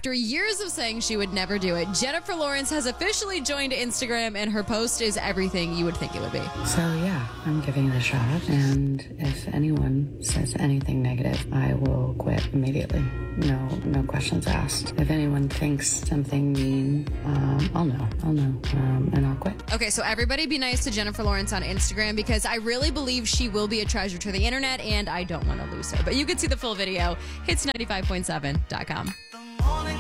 After years of saying she would never do it, Jennifer Lawrence has officially joined Instagram, and her post is everything you would think it would be. So yeah, I'm giving it a shot, and if anyone says anything negative, I will quit immediately. No questions asked. If anyone thinks something mean, I'll know, and I'll quit. Okay, so everybody be nice to Jennifer Lawrence on Instagram, because I really believe she will be a treasure to the internet, and I don't want to lose her. But you can see the full video, hits95.7.com.